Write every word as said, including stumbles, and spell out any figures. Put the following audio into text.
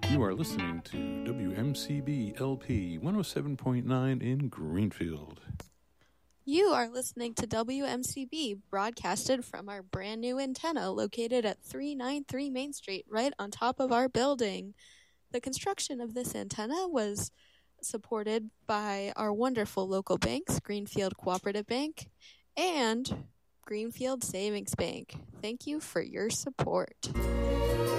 You are listening to W M C B L P one oh seven point nine in Greenfield. You are listening to W M C B, broadcasted from our brand new antenna located at three ninety-three Main Street, right on top of our building. The construction of this antenna was supported by our wonderful local banks, Greenfield Cooperative Bank and Greenfield Savings Bank. Thank you for your support.